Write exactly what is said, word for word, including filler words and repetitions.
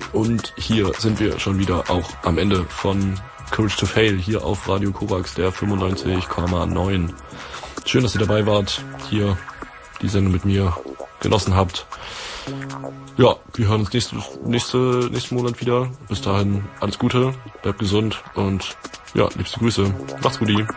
Und hier sind wir schon wieder auch am Ende von Courage to Fail hier auf Radio Korax, der fünfundneunzig Komma neun. Schön, dass ihr dabei wart, hier die Sendung mit mir genossen habt. Ja, wir hören uns nächste, nächste, nächsten Monat wieder. Bis dahin alles Gute, bleibt gesund und ja, liebste Grüße. Macht's gut.